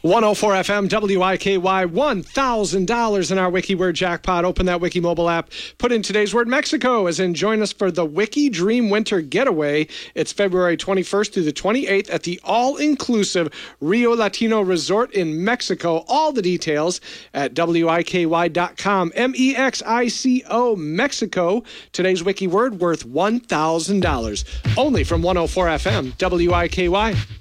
104 FM WIKY, $1,000 in our Wiki Word jackpot. Open that Wiki mobile app. Put in today's word Mexico, as in join us for the Wiki Dream Winter Getaway. It's February 21st through the 28th at the all-inclusive Rio Latino Resort in Mexico. All the details at WIKY.com. MEXICO, Mexico. Today's Wiki Word worth $1,000. Only from 104 FM WIKY.